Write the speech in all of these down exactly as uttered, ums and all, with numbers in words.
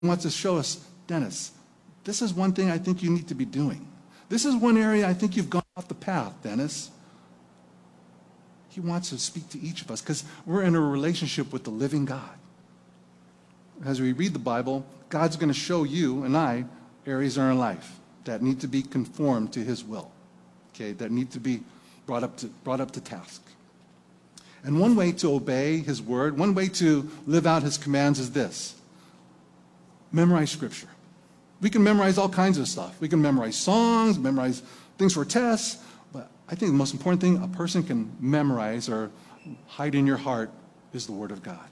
He wants to show us, Dennis, this is one thing I think you need to be doing. This is one area I think you've gone off the path, Dennis. He wants to speak to each of us because we're in a relationship with the living God. As we read the Bible, God's going to show you and I areas in our life that need to be conformed to his will, okay, that need to be brought up to, brought up to task. And one way to obey his word, one way to live out his commands is this: memorize Scripture. We can memorize all kinds of stuff. We can memorize songs, memorize things for tests, but I think the most important thing a person can memorize or hide in your heart is the Word of God.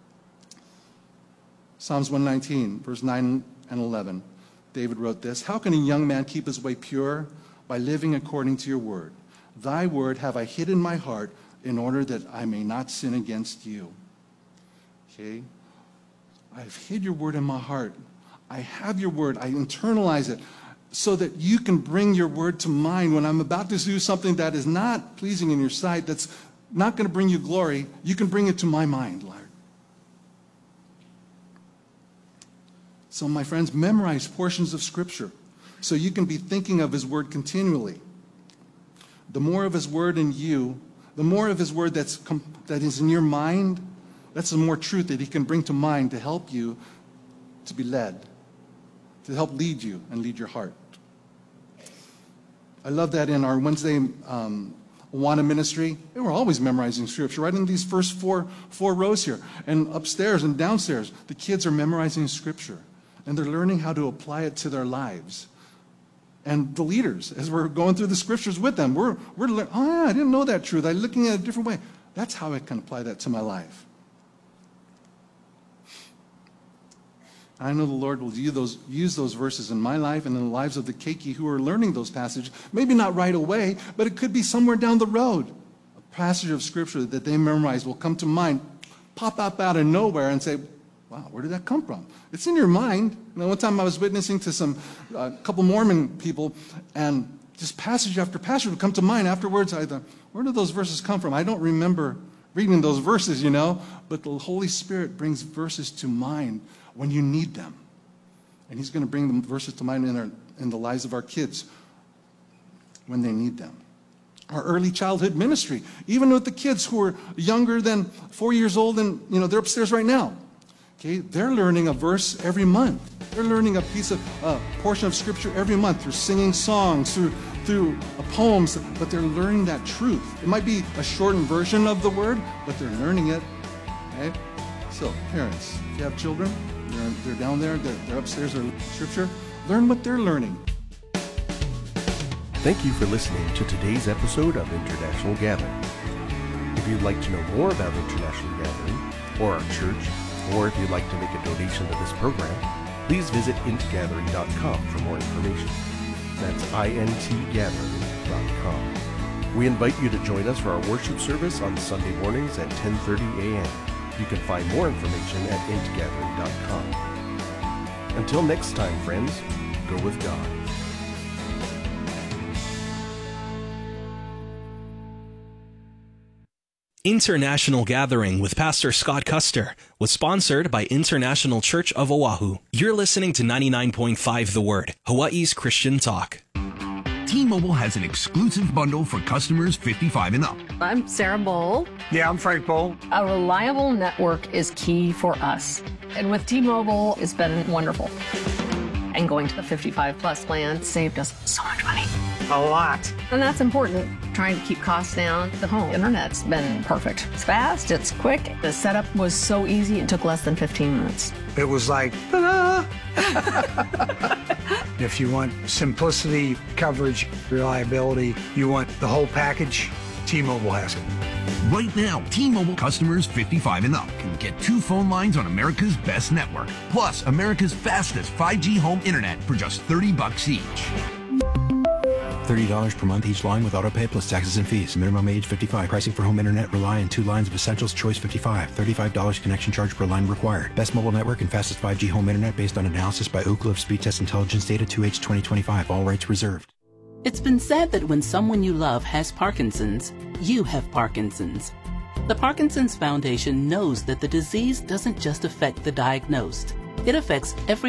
Psalms one nineteen, verse nine and eleven, David wrote this: "How can a young man keep his way pure? By living according to your word. Thy word have I hid in my heart in order that I may not sin against you." Okay? I've hid your word in my heart. I have your word. I internalize it so that you can bring your word to mind when I'm about to do something that is not pleasing in your sight, that's not going to bring you glory. You can bring it to my mind, Lord. So, my friends, memorize portions of Scripture so you can be thinking of his word continually. The more of his word in you, the more of his word that's that is in your mind, that's the more truth that he can bring to mind to help you to be led, to help lead you and lead your heart. I love that in our Wednesday um, Awana ministry, they were always memorizing Scripture, right in these first four, four rows here. And upstairs and downstairs, the kids are memorizing Scripture, and they're learning how to apply it to their lives. And the leaders, as we're going through the Scriptures with them, we're, we're learning, oh yeah, I didn't know that truth. I'm looking at it a different way. That's how I can apply that to my life. I know the Lord will use those, use those verses in my life and in the lives of the keiki who are learning those passages. Maybe not right away, but it could be somewhere down the road. A passage of Scripture that they memorize will come to mind, pop up out of nowhere and say, wow, where did that come from? It's in your mind. You know, one time I was witnessing to some uh, couple Mormon people, and just passage after passage would come to mind. Afterwards, I thought, where did those verses come from? I don't remember reading those verses, you know, but the Holy Spirit brings verses to mind when you need them. And he's going to bring the verses to mind in, our, in the lives of our kids when they need them. Our early childhood ministry, even with the kids who are younger than four years old, and you know they're upstairs right now. Okay, they're learning a verse every month. They're learning a piece of, uh, portion of Scripture every month through singing songs, through through uh, poems, but they're learning that truth. It might be a shortened version of the word, but they're learning it. Okay, so parents, if you have children, they're, they're down there, they're, they're upstairs, they're learning Scripture. Learn what they're learning. Thank you for listening to today's episode of International Gathering. If you'd like to know more about International Gathering or our church, or if you'd like to make a donation to this program, please visit int gathering dot com for more information. That's int gathering dot com. We invite you to join us for our worship service on Sunday mornings at ten thirty a.m. You can find more information at int gathering dot com. Until next time, friends, go with God. International Gathering with Pastor Scott Custer was sponsored by International Church of Oahu. You're listening to ninety-nine point five The Word, Hawaii's Christian talk. T-Mobile has an exclusive bundle for customers fifty-five and up. I'm Sarah Bowl. Yeah, I'm Frank Bowl. A reliable network is key for us. And with T-Mobile, it's been wonderful. And going to the fifty-five plus plan saved us so much money. A lot. And that's important. Trying to keep costs down. The home internet's been perfect. It's fast, it's quick. The setup was so easy, it took less than fifteen minutes. It was like, ta-da! If you want simplicity, coverage, reliability, you want the whole package, T-Mobile has it. Right now, T-Mobile customers fifty-five and up can get two phone lines on America's best network, plus America's fastest five G home internet for just thirty bucks each. thirty dollars per month each line with autopay plus taxes and fees. Minimum age fifty-five. Pricing for home internet rely on two lines of Essentials Choice fifty-five. thirty-five dollars connection charge per line required. Best mobile network and fastest five G home internet based on analysis by Ookla of Speed Test Intelligence Data two H twenty twenty-five. All rights reserved. It's been said that when someone you love has Parkinson's, you have Parkinson's. The Parkinson's Foundation knows that the disease doesn't just affect the diagnosed. It affects every